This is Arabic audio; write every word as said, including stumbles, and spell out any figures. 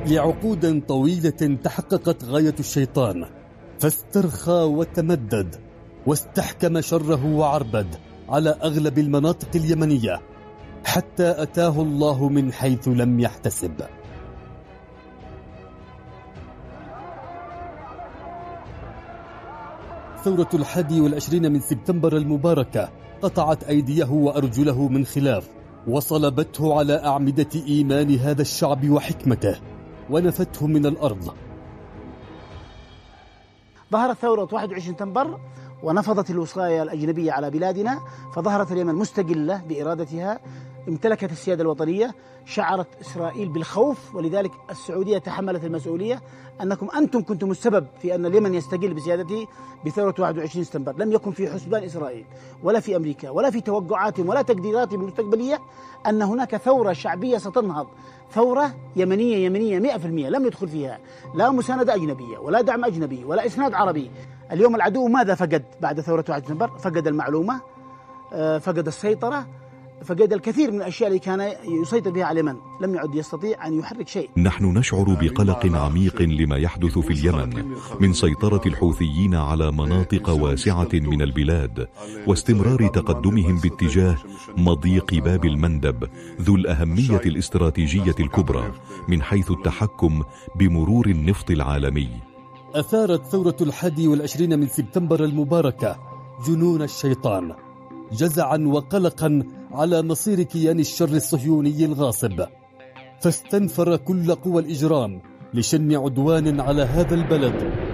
لعقود طويلة تحققت غاية الشيطان، فاسترخى وتمدد واستحكم شره وعربد على أغلب المناطق اليمنية حتى أتاه الله من حيث لم يحتسب. ثورة الحادي والعشرين من سبتمبر المباركة قطعت أيديه وأرجله من خلاف، وصلبته على أعمدة إيمان هذا الشعب وحكمته، ونفته من الأرض. ظهرت ثورة واحد وعشرين سبتمبر ونفضت الوصايا الأجنبية على بلادنا، فظهرت اليمن مستقلة بإرادتها، امتلكت السيادة الوطنية، شعرت إسرائيل بالخوف، ولذلك السعودية تحملت المسؤولية أنكم أنتم كنتم السبب في أن اليمن يستقل بسيادته بثورة واحد وعشرين سبتمبر. لم يكن في حسبان إسرائيل ولا في أمريكا ولا في توقعاتهم ولا تقديراتهم المستقبلية أن هناك ثورة شعبية ستنهض، ثورة يمنية يمنية مئة بالمئة، لم يدخل فيها لا مساندة أجنبية ولا دعم أجنبي ولا إسناد عربي. اليوم العدو ماذا فقد بعد ثورة واحد وعشرين سبتمبر؟ فقد المعلومة، فقد السيطرة، فقد الكثير من الأشياء اللي كان يسيطر بها على اليمن، لم يعد يستطيع أن يحرك شيء. نحن نشعر بقلق عميق لما يحدث في اليمن من سيطرة الحوثيين على مناطق واسعة من البلاد، واستمرار تقدمهم باتجاه مضيق باب المندب ذو الأهمية الاستراتيجية الكبرى من حيث التحكم بمرور النفط العالمي. أثارت ثورة الحادي والعشرين من سبتمبر المباركة جنون الشيطان، جزعا وقلقا على مصير كيان الشر الصهيوني الغاصب، فاستنفر كل قوى الإجرام لشن عدوان على هذا البلد